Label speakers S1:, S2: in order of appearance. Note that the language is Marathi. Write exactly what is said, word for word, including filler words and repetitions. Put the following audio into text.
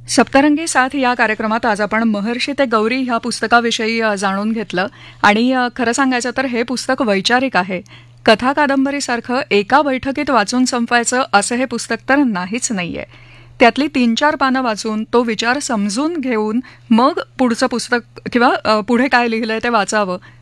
S1: सप्तरंगी साथ या कार्यक्रमात आज आपण महर्षी ते गौरी ह्या पुस्तकाविषयी अ, जाणून घेतलं. आणि अ, खरं सांगायचं तर हे पुस्तक वैचारिक आहे. कथा कादंबरीसारखं एका बैठकीत वाचून संपवायचं असं हे पुस्तक तर नाहीच नाहीये. त्यातली तीन चार पानं वाचून तो विचार समजून घेऊन मग पुढचं पुस्तक किंवा अ, पुढे काय लिहिलंय ते वाचावं